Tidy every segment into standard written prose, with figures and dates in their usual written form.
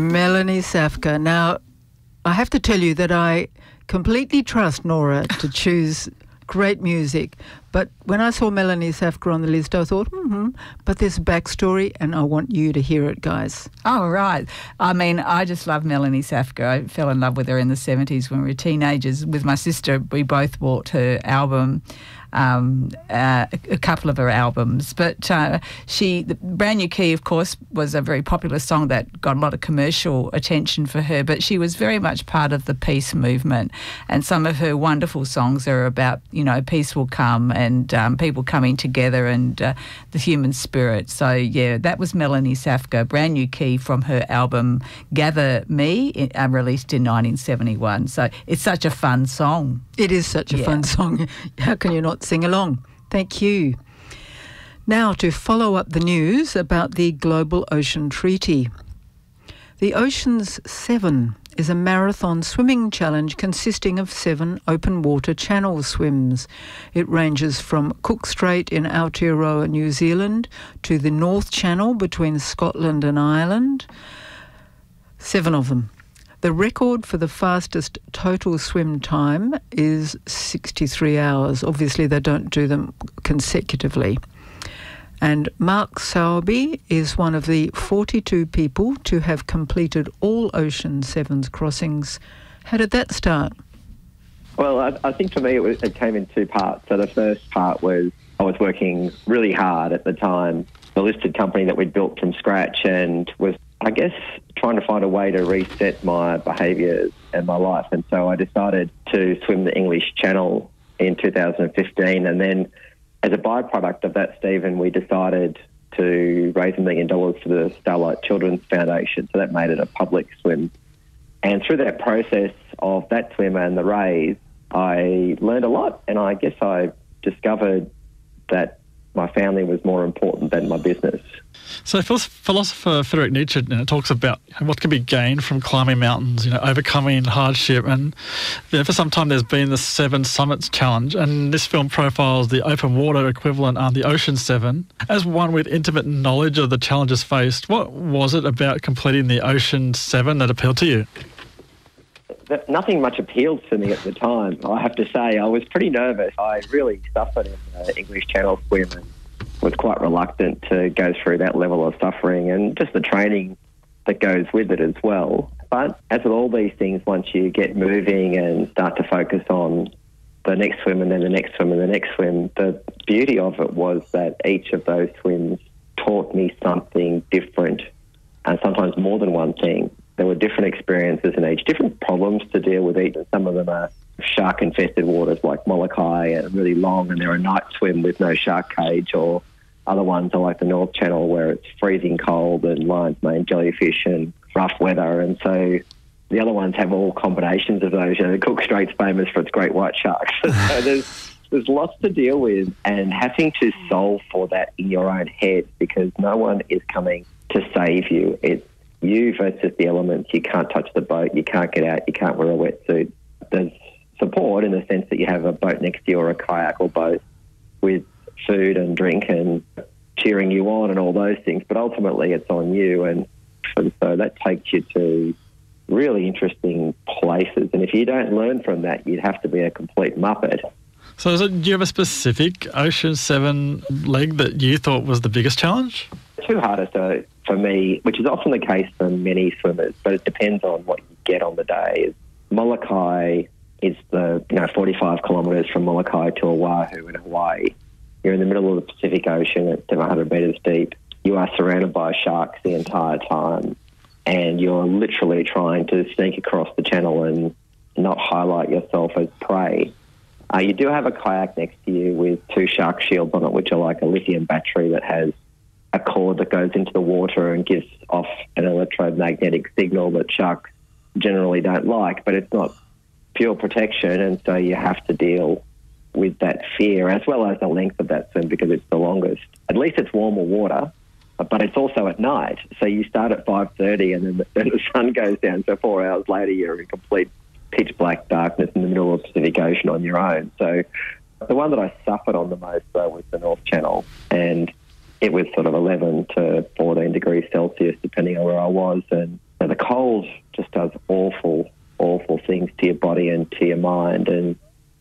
Melanie Safka. Now, I have to tell you that I completely trust Nora to choose great music, but when I saw Melanie Safka on the list, I thought, but there's a backstory, and I want you to hear it, guys. Oh, right. I mean, I just love Melanie Safka. I fell in love with her in the 70s when we were teenagers. With my sister, we both bought her album, a couple of her albums. But the Brand New Key, of course, was a very popular song that got a lot of commercial attention for her, but she was very much part of the peace movement. And some of her wonderful songs are about, peace will come and people coming together and the human spirit. So, yeah, that was Melanie Safka, Brand New Key from her album Gather Me, released in 1971. So it's such a fun song. It is such a fun song. How can you not sing along? Thank you. Now to follow up the news about the Global Ocean Treaty. The Oceans 7 is a marathon swimming challenge consisting of 7 open water channel swims. It ranges from Cook Strait in Aotearoa, New Zealand, to the North Channel between Scotland and Ireland. 7 of them. The record for the fastest total swim time is 63 hours. Obviously, they don't do them consecutively. And Mark Sowerby is one of the 42 people to have completed all Ocean 7's crossings. How did that start? Well, I think for me it came in 2 parts. So the first part was I was working really hard at the time, the listed company that we'd built from scratch, and was, I guess, trying to find a way to reset my behaviours and my life. And so I decided to swim the English Channel in 2015. And then as a byproduct of that, Stephen, we decided to raise $1 million for the Starlight Children's Foundation. So that made it a public swim. And through that process of that swim and the raise, I learned a lot. And I guess I discovered that my family was more important than my business. So philosopher Friedrich Nietzsche talks about what can be gained from climbing mountains, overcoming hardship. And for some time there's been the 7 Summits Challenge, and this film profiles the open water equivalent on the Ocean 7. As one with intimate knowledge of the challenges faced, what was it about completing the Ocean 7 that appealed to you? Nothing much appealed to me at the time. I have to say, I was pretty nervous. I really suffered in the English Channel swim and was quite reluctant to go through that level of suffering and just the training that goes with it as well. But as with all these things, once you get moving and start to focus on the next swim and then the next swim and the next swim, the beauty of it was that each of those swims taught me something different, and sometimes more than one thing. There were different experiences in each, different problems to deal with each. Some of them are shark-infested waters like Molokai and really long, and they're a night swim with no shark cage, or other ones are like the North Channel where it's freezing cold and lion's mane jellyfish and rough weather. And so the other ones have all combinations of those. The Cook Strait's famous for its great white sharks. So there's lots to deal with, and having to solve for that in your own head, because no one is coming to save you. It's you versus the elements. You can't touch the boat, you can't get out, you can't wear a wetsuit. There's support in the sense that you have a boat next to you or a kayak or boat with food and drink and cheering you on and all those things, but ultimately it's on you. And so that takes you to really interesting places, and if you don't learn from that, you'd have to be a complete muppet. So do you have a specific Ocean 7 leg that you thought was the biggest challenge? 2 hardest for me, which is often the case for many swimmers, but it depends on what you get on the day. Molokai is the 45 kilometres from Molokai to Oahu in Hawaii. You're in the middle of the Pacific Ocean at 700 metres deep. You are surrounded by sharks the entire time, and you're literally trying to sneak across the channel and not highlight yourself as prey. You do have a kayak next to you with 2 shark shields on it, which are like a lithium battery that has a cord that goes into the water and gives off an electromagnetic signal that sharks generally don't like, but it's not pure protection, and so you have to deal with that fear as well as the length of that swim because it's the longest. At least it's warmer water, but it's also at night. So you start at 5:30 and then the sun goes down, so 4 hours later you're in complete pitch black darkness in the middle of the Pacific Ocean on your own. So the one that I suffered on the most, though, was the North Channel, and it was sort of 11 to 14 degrees Celsius, depending on where I was, and the cold just does awful, awful things to your body and to your mind. And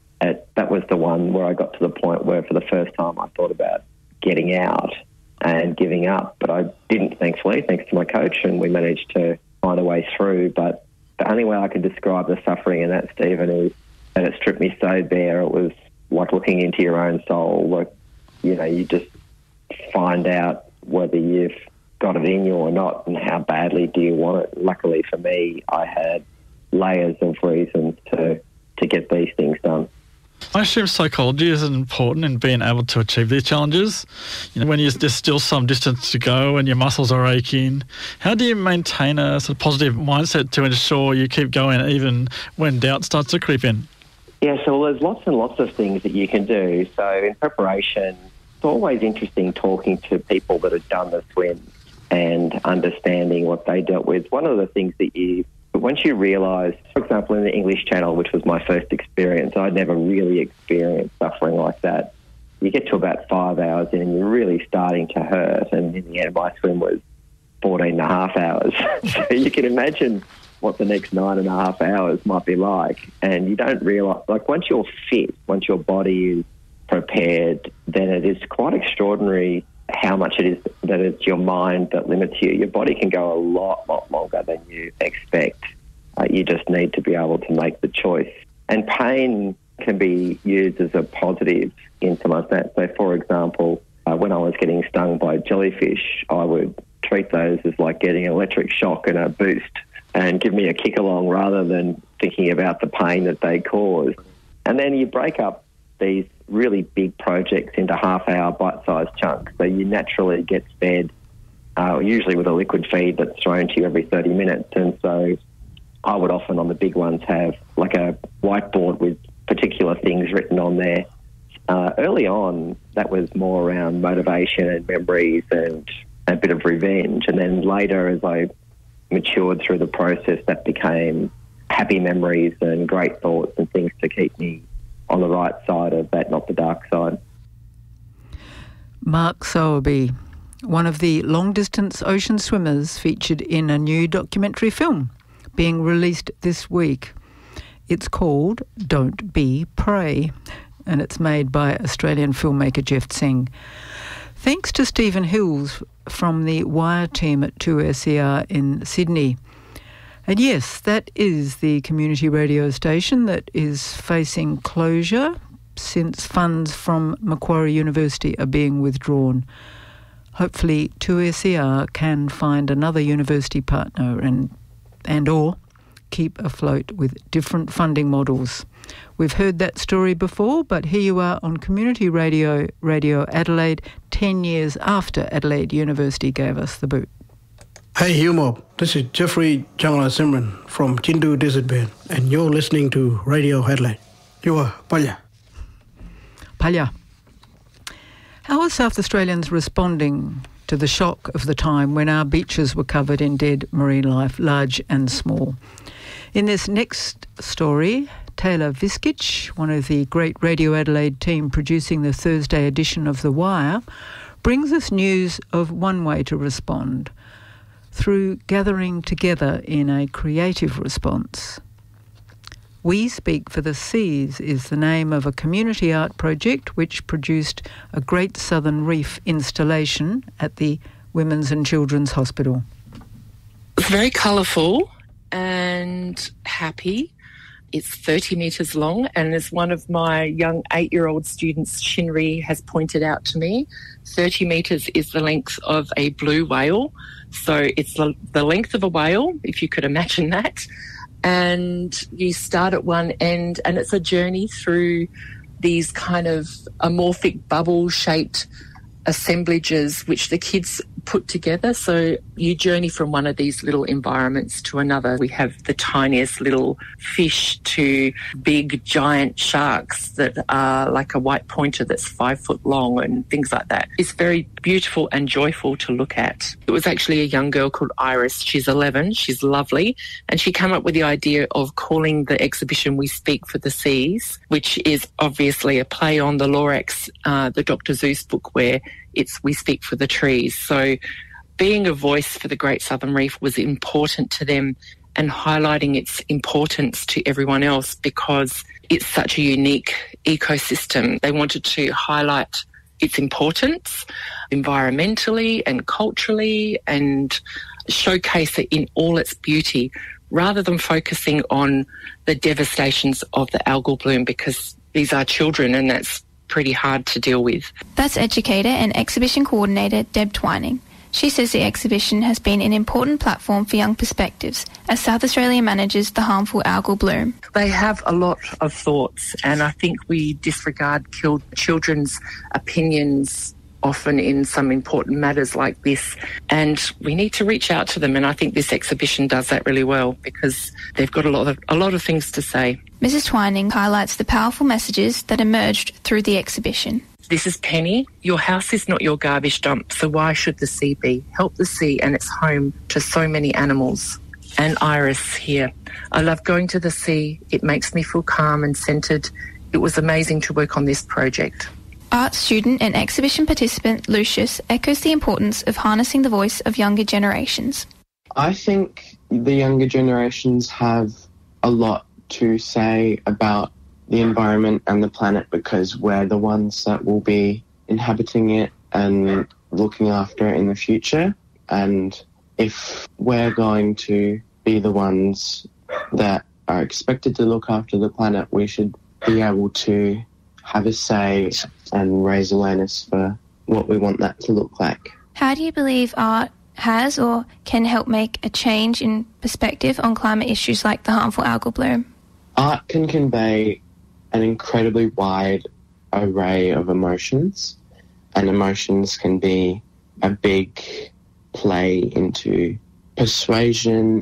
that was the one where I got to the point where for the first time I thought about getting out and giving up. But I didn't, thankfully, thanks to my coach, and we managed to find a way through. But the only way I can describe the suffering in that, Stephen, is that it stripped me so bare. It was like looking into your own soul. Like, you just find out whether you've got it in you or not, and how badly do you want it. Luckily for me, I had layers of reasons to get these things done. I assume psychology is important in being able to achieve these challenges. When there's still some distance to go and your muscles are aching, how do you maintain a sort of positive mindset to ensure you keep going even when doubt starts to creep in? Yeah, so there's lots and lots of things that you can do. So in preparation, it's always interesting talking to people that have done the swim and understanding what they dealt with. One of the things that once you realise, for example, in the English Channel, which was my first experience, I'd never really experienced suffering like that. You get to about 5 hours in and you're really starting to hurt, and in the end my swim was 14 and a half hours. So you can imagine what the next 9.5 hours might be like. And you don't realise, like, once you're fit, once your body is prepared, then it is quite extraordinary how much it is that it's your mind that limits you. Your body can go a lot longer than you expect. You just need to be able to make the choice. And pain can be used as a positive in some of that. So, for example, when I was getting stung by jellyfish, I would treat those as like getting an electric shock and a boost and give me a kick along rather than thinking about the pain that they cause. And then you break up these really big projects into half-hour bite-sized chunks. So you naturally get fed, usually with a liquid feed that's thrown to you every 30 minutes. And so I would often on the big ones have like a whiteboard with particular things written on there. Early on, that was more around motivation and memories and a bit of revenge. And then later, as I matured through the process, that became happy memories and great thoughts and things to keep me on the right side of that, not the dark side. Mark Sowerby, one of the long-distance ocean swimmers featured in a new documentary film being released this week. It's called Don't Be Prey, and it's made by Australian filmmaker Jeff Tseng. Thanks to Stephen Hills from the Wire team at 2SER in Sydney. And yes, that is the community radio station that is facing closure since funds from Macquarie University are being withdrawn. Hopefully 2SER can find another university partner and or keep afloat with different funding models. We've heard that story before, but here you are on Community Radio, Radio Adelaide, 10 years after Adelaide University gave us the boot. Hey Humob, this is Jeffrey Jangla Simran from Chindu Desert Band, and you're listening to Radio Adelaide. You are Palya. Palya. How are South Australians responding to the shock of the time when our beaches were covered in dead marine life, large and small? In this next story, Taylor Viskic, one of the great Radio Adelaide team producing the Thursday edition of The Wire, brings us news of one way to respond, through gathering together in a creative response. We Speak for the Seas is the name of a community art project which produced a Great Southern Reef installation at the Women's and Children's Hospital. It's very colourful and happy. It's 30 metres long, and as one of my young 8-year-old students, Shinri, has pointed out to me, 30 metres is the length of a blue whale. So it's the length of a whale, if you could imagine that. And you start at one end, and it's a journey through these kind of amorphic bubble-shaped assemblages which the kids put together. So you journey from one of these little environments to another. We have the tiniest little fish to big giant sharks that are like a white pointer that's 5 foot long and things like that. It's very beautiful and joyful to look at. It was actually a young girl called Iris. She's 11. She's lovely. And she came up with the idea of calling the exhibition We Speak for the Seas, which is obviously a play on the Lorax, the Dr. Seuss book, where it's We Speak for the Trees. So being a voice for the Great Southern Reef was important to them, and highlighting its importance to everyone else because it's such a unique ecosystem. They wanted to highlight its importance environmentally and culturally and showcase it in all its beauty rather than focusing on the devastations of the algal bloom, because these are children and that's pretty hard to deal with. That's educator and exhibition coordinator Deb Twining. She says the exhibition has been an important platform for young perspectives as South Australia manages the harmful algal bloom. They have a lot of thoughts, and I think we disregard children's opinions often in some important matters like this, and we need to reach out to them, and I think this exhibition does that really well because they've got a lot of things to say. Mrs. Twining highlights the powerful messages that emerged through the exhibition. This is Penny. Your house is not your garbage dump, so why should the sea be? Help the sea, and it's home to so many animals. And Iris here. I love going to the sea. It makes me feel calm and centred. It was amazing to work on this project. Art student and exhibition participant Lucius echoes the importance of harnessing the voice of younger generations. I think the younger generations have a lot to say about the environment and the planet because we're the ones that will be inhabiting it and looking after it in the future. And if we're going to be the ones that are expected to look after the planet, we should be able to have a say and raise awareness for what we want that to look like. How do you believe art has or can help make a change in perspective on climate issues like the harmful algal bloom? Art can convey an incredibly wide array of emotions, and emotions can be a big play into persuasion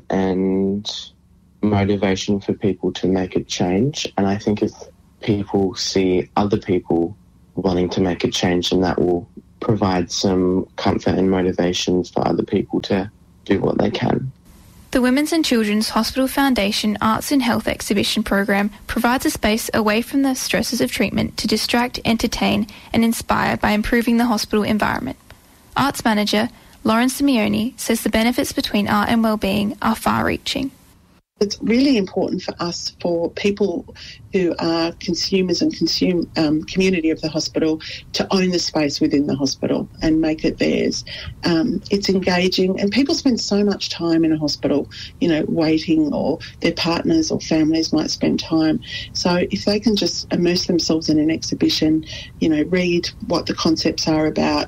and motivation for people to make a change. And I think if people see other people wanting to make a change, then that will provide some comfort and motivation for other people to do what they can. The Women's and Children's Hospital Foundation Arts and Health Exhibition program provides a space away from the stresses of treatment to distract, entertain and inspire by improving the hospital environment. Arts manager Lauren Simeone says the benefits between art and wellbeing are far-reaching. It's really important for us, for people who are consumers and community of the hospital, to own the space within the hospital and make it theirs. It's engaging, and people spend so much time in a hospital, waiting, or their partners or families might spend time. So if they can just immerse themselves in an exhibition, read what the concepts are about,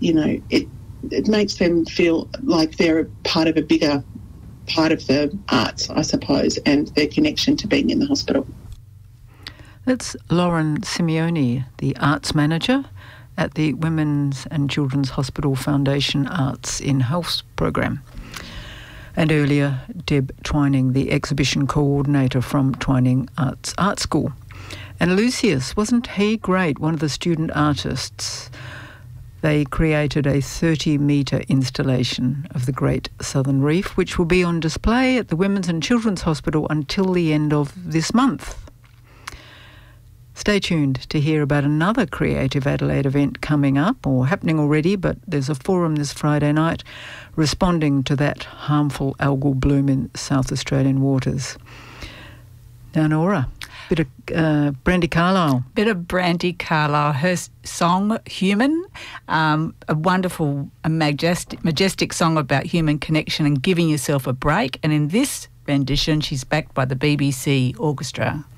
it makes them feel like they're a part of a bigger part of the arts, I suppose, and their connection to being in the hospital. That's Lauren Simeone, the arts manager at the Women's and Children's Hospital Foundation Arts in Health program. And earlier, Deb Twining, the exhibition coordinator from Twining Arts Art School. And Lucius, wasn't he great, one of the student artists? They created a 30-metre installation of the Great Southern Reef, which will be on display at the Women's and Children's Hospital until the end of this month. Stay tuned to hear about another Creative Adelaide event coming up, or happening already, but there's a forum this Friday night responding to that harmful algal bloom in South Australian waters. Now, Nora, bit of Brandi Carlile. Bit of Brandi Carlile. Her song, Human, a wonderful, majestic song about human connection and giving yourself a break. And in this rendition, she's backed by the BBC Orchestra.